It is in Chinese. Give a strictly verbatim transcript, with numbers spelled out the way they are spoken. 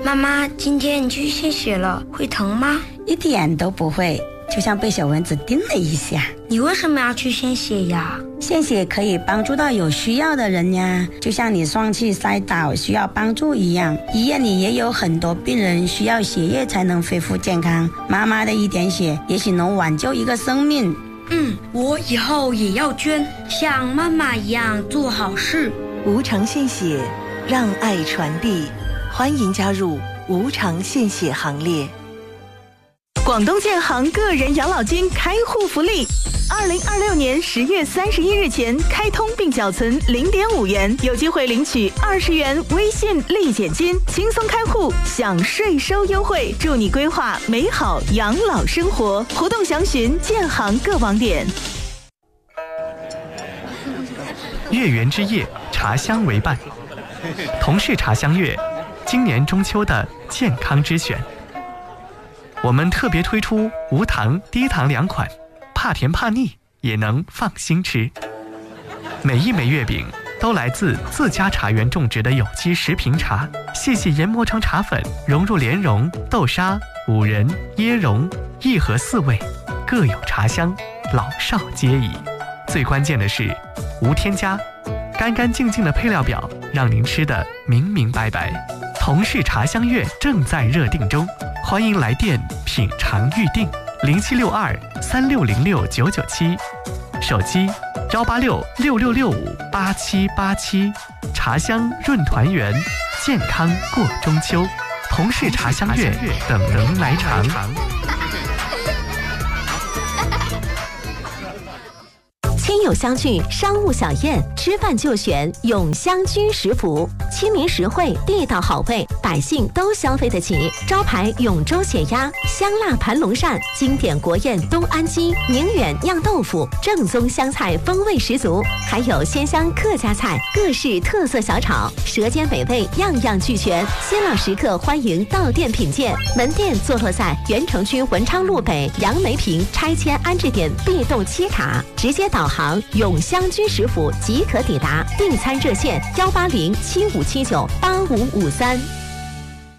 妈妈，今天你去献血了，会疼吗？ 一点都不会，就像被小蚊子叮了一下。 你为什么要去献血呀？ 献血可以帮助到有需要的人呀，就像你双膝摔倒需要帮助一样，医院里也有很多病人需要血液才能恢复健康，妈妈的一点血也许能挽救一个生命。 嗯，我以后也要捐，像妈妈一样做好事。 无偿献血，让爱传递，欢迎加入无偿献血行列。广东建行个人养老金开户福利，二零二六年十月三十一日前开通并缴存零点五元，有机会领取二十元微信立减金，轻松开户享税收优惠，助你规划美好养老生活。活动详询建行各网点。 月圆之夜，茶香为伴，同是茶香月，今年中秋的健康之选。我们特别推出无糖低糖两款，怕甜怕腻也能放心吃。每一枚月饼都来自自家茶园种植的有机食品茶，细细研磨成茶粉，融入莲蓉、豆沙、五仁、椰蓉，一盒四味，各有茶香，老少皆宜。最关键的是无添加，干干净净的配料表让您吃得明明白白。同是茶香月正在热定中，欢迎来电品尝预定零七六二三六零六九九七，手机幺八六六六六五八七八七。茶香润团圆，健康过中秋，同是茶香月，等人来尝。 亲友相聚，商务小宴，吃饭就选永香居食府，亲民实惠，地道好味，百姓都消费得起。招牌永州血鸭、香辣盘龙鳝，经典国宴东安鸡、宁远酿豆腐，正宗湘菜风味十足，还有鲜香客家菜，各式特色小炒，舌尖美味，样样俱全。新老食客欢迎到店品鉴。门店坐落在原城区文昌路北杨梅坪拆迁安置点 B 栋七卡，直接导航永香居食府即可抵达。订餐热线幺八零七五七九八五五三。